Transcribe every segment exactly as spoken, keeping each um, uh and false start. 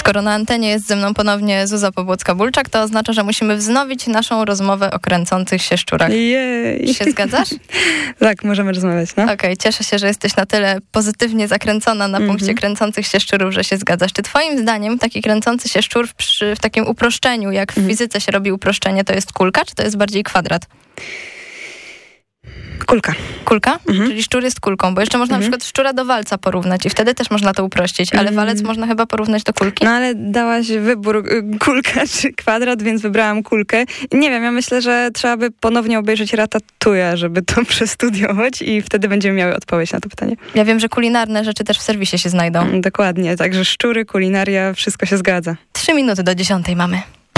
Skoro na antenie jest ze mną ponownie Zuza Pobłocka-Bulczak, to oznacza, że musimy wznowić naszą rozmowę o kręcących się szczurach. Jej. Się zgadzasz? Tak, możemy rozmawiać, no. Okej, okay, cieszę się, że jesteś na tyle pozytywnie zakręcona na punkcie mm-hmm. kręcących się szczurów, że się zgadzasz. Czy twoim zdaniem taki kręcący się szczur w, przy, w takim uproszczeniu, jak w mm. fizyce się robi uproszczenie, to jest kulka, czy to jest bardziej kwadrat? Kulka. Kulka? Mhm. Czyli szczur jest kulką, bo jeszcze można mhm. na przykład szczura do walca porównać i wtedy też można to uprościć, ale mhm. walec można chyba porównać do kulki? No ale dałaś wybór kulka czy kwadrat, więc wybrałam kulkę. Nie wiem, ja myślę, że trzeba by ponownie obejrzeć Ratatouille, żeby to przestudiować i wtedy będziemy miały odpowiedź na to pytanie. Ja wiem, że kulinarne rzeczy też w serwisie się znajdą. Dokładnie, także szczury, kulinaria, wszystko się zgadza. Trzy minuty do dziesiątej mamy.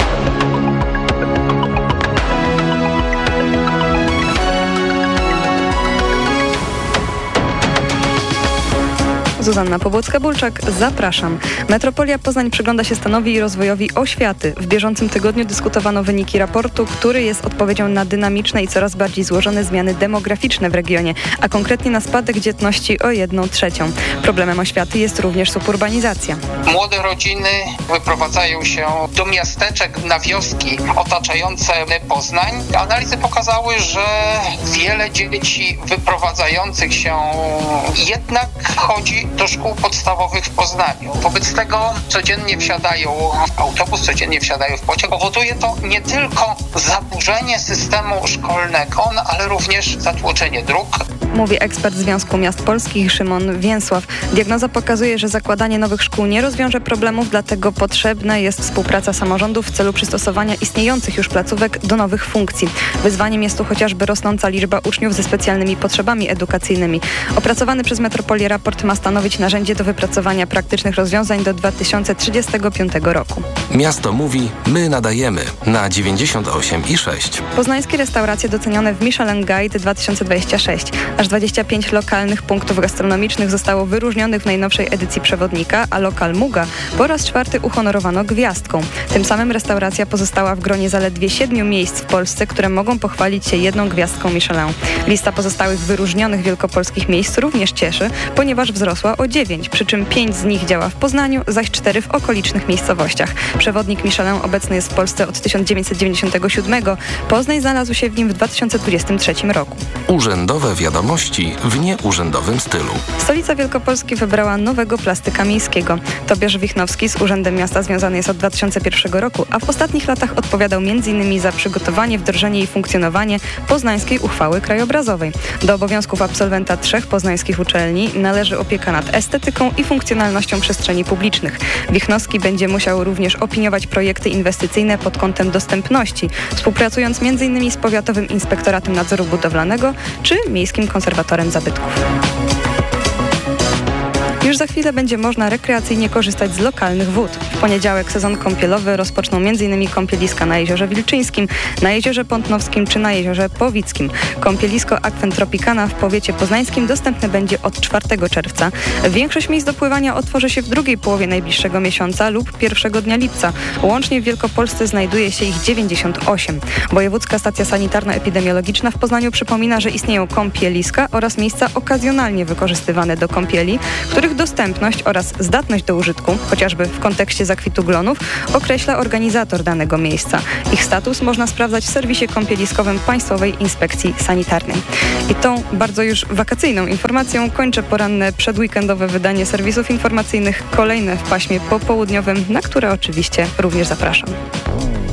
Zuzanna Pobłocka-Bulczak, zapraszam. Metropolia Poznań przygląda się stanowi i rozwojowi oświaty. W bieżącym tygodniu dyskutowano wyniki raportu, który jest odpowiedzią na dynamiczne i coraz bardziej złożone zmiany demograficzne w regionie, a konkretnie na spadek dzietności o jedną trzecią. Problemem oświaty jest również suburbanizacja. Młode rodziny wyprowadzają się do miasteczek, na wioski otaczające Poznań. Analizy pokazały, że wiele dzieci wyprowadzających się jednak chodzi do szkół podstawowych w Poznaniu. Wobec tego codziennie wsiadają w autobus, codziennie wsiadają w pociąg. Powoduje to nie tylko zaburzenie systemu szkolnego, ale również zatłoczenie dróg. Mówi ekspert Związku Miast Polskich Szymon Więsław. Diagnoza pokazuje, że zakładanie nowych szkół nie rozwiąże problemów, dlatego potrzebna jest współpraca samorządów w celu przystosowania istniejących już placówek do nowych funkcji. Wyzwaniem jest tu chociażby rosnąca liczba uczniów ze specjalnymi potrzebami edukacyjnymi. Opracowany przez Metropolię raport ma stanowić narzędzie do wypracowania praktycznych rozwiązań do dwa tysiące trzydziestego piątego roku. Miasto mówi, my nadajemy na dziewięćdziesiąt osiem i sześć. Poznańskie restauracje docenione w Michelin Guide dwa tysiące dwudziesty szósty. Aż dwadzieścia pięć lokalnych punktów gastronomicznych zostało wyróżnionych w najnowszej edycji przewodnika, a lokal Muga po raz czwarty uhonorowano gwiazdką. Tym samym restauracja pozostała w gronie zaledwie siedmiu miejsc w Polsce, które mogą pochwalić się jedną gwiazdką Michelin. Lista pozostałych wyróżnionych wielkopolskich miejsc również cieszy, ponieważ wzrosła o dziewięć, przy czym pięć z nich działa w Poznaniu, zaś cztery w okolicznych miejscowościach. Przewodnik Michelin obecny jest w Polsce od tysiąc dziewięćset dziewięćdziesiątego siódmego. Poznań znalazł się w nim w dwa tysiące dwudziestym trzecim roku. Urzędowe wiadomości w nieurzędowym stylu. Stolica Wielkopolski wybrała nowego plastyka miejskiego. Tobiasz Wichnowski z Urzędem Miasta związany jest od dwa tysiące pierwszego roku, a w ostatnich latach odpowiadał między innymi za przygotowanie, wdrożenie i funkcjonowanie poznańskiej uchwały krajobrazowej. Do obowiązków absolwenta trzech poznańskich uczelni należy opieka nad estetyką i funkcjonalnością przestrzeni publicznych. Wichnowski będzie musiał również opiniować projekty inwestycyjne pod kątem dostępności, współpracując między innymi z Powiatowym Inspektoratem Nadzoru Budowlanego czy Miejskim Konserwatorem Zabytków. Już za chwilę będzie można rekreacyjnie korzystać z lokalnych wód. W poniedziałek sezon kąpielowy rozpoczną między innymi kąpieliska na Jeziorze Wilczyńskim, na Jeziorze Pątnowskim czy na Jeziorze Powickim. Kąpielisko Aquen Tropicana w powiecie poznańskim dostępne będzie od czwartego czerwca. Większość miejsc do pływania otworzy się w drugiej połowie najbliższego miesiąca lub pierwszego dnia lipca. Łącznie w Wielkopolsce znajduje się ich dziewięćdziesiąt osiem. Wojewódzka Stacja Sanitarno-Epidemiologiczna w Poznaniu przypomina, że istnieją kąpieliska oraz miejsca okazjonalnie wykorzystywane do kąpieli, których dostępność oraz zdatność do użytku, chociażby w kontekście zakwitu glonów, określa organizator danego miejsca. Ich status można sprawdzać w serwisie kąpieliskowym Państwowej Inspekcji Sanitarnej. I tą bardzo już wakacyjną informacją kończę poranne przedweekendowe wydanie serwisów informacyjnych, kolejne w paśmie popołudniowym, na które oczywiście również zapraszam.